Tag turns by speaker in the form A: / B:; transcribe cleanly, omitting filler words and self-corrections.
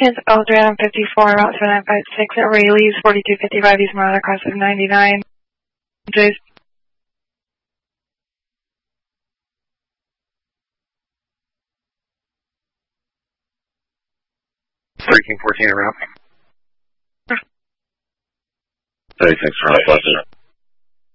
A: It's Eldran 54, route 7956 at Rayleigh's, 4255 East Marla, cross of 99. Jace.
B: 1314 route. 36 for